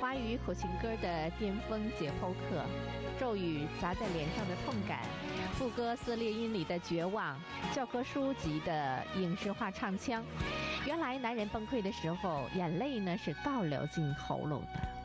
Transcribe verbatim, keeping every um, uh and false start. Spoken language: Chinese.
华语苦情歌的巅峰解剖课，咒语砸在脸上的痛感，副歌撕裂音里的绝望，教科书级的影视化唱腔。原来男人崩溃的时候，眼泪呢是倒流进喉咙的。